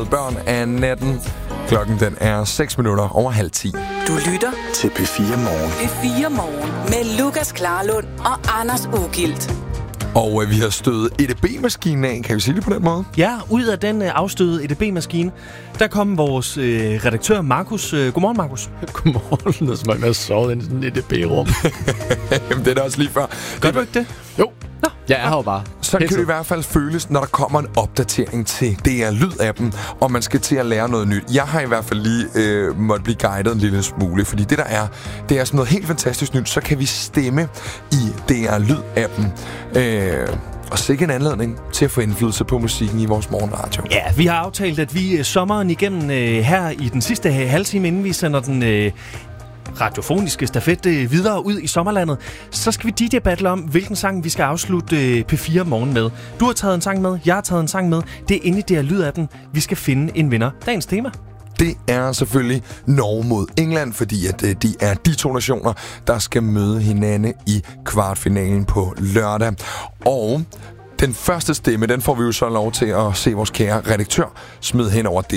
Børn af natten. Klokken den er 6 minutter over 9:30. Du lytter til P4 Morgen. P4 Morgen med Lukas Klarlund og Anders Ugilt. Og vi har stødet EDB-maskinen af, kan vi sige det på den måde? Ja, ud af den afstødede EDB-maskine, der kom vores redaktør Markus. Godmorgen, Markus. Godmorgen. Det er som om jeg har sovet i sådan et EDB-rum. Jamen, det er da også lige før. Gør du ikke det? Jo. Jeg er her jo bare. Så kan det i hvert fald føles, når der kommer en opdatering til DR Lyd-appen, og man skal til at lære noget nyt. Jeg har i hvert fald lige måtte blive guidet en lille smule, fordi det er sådan noget helt fantastisk nyt. Så kan vi stemme i DR Lyd-appen. Og sikke en anledning til at få indflydelse på musikken i vores morgenradio. Ja, vi har aftalt, at vi sommeren igennem her i den sidste halve time, inden vi sender den radiofoniske stafet videre ud i sommerlandet, så skal vi DJ-battle om, hvilken sang vi skal afslutte P4 Morgen med. Du har taget en sang med, jeg har taget en sang med. Det er inde i DR Lyd-appen. Vi skal finde en vinder. Dagens tema. Det er selvfølgelig Norge mod England, fordi at de er de to nationer, der skal møde hinanden i kvartfinalen på lørdag. Og den første stemme, den får vi jo så lov til at se vores kære redaktør smide hen over det.